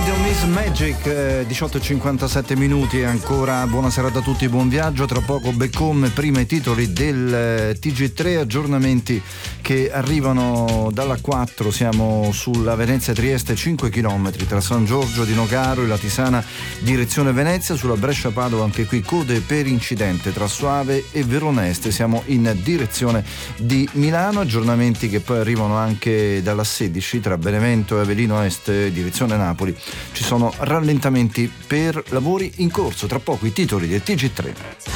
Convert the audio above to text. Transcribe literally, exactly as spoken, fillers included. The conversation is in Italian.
Magic, eh, diciotto e cinquantasette minuti ancora. Buona serata a tutti, buon viaggio. Tra poco back home, prima i titoli del eh, T G tre, aggiornamenti che arrivano dalla quattro. Siamo sulla Venezia-Trieste, cinque chilometri tra San Giorgio di Nogaro e la Tisana direzione Venezia. Sulla Brescia-Padova anche qui code per incidente tra Soave e Veroneste. Siamo in direzione di Milano, aggiornamenti che poi arrivano anche dalla sedici tra Benevento e Avellino Est direzione Napoli. Ci sono rallentamenti per lavori in corso. Tra poco i titoli del T G tre.